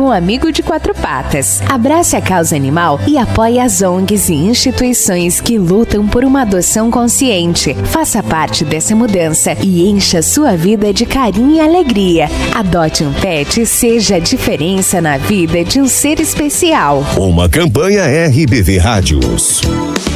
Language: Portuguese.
um amigo de quatro patas. Abrace a causa animal e apoie as ONGs e instituições que lutam por uma adoção consciente. Faça parte dessa mudança e encha sua vida de carinho e alegria. Adote um pet e seja a diferença na vida de um ser especial. Uma campanha RBV Rádios.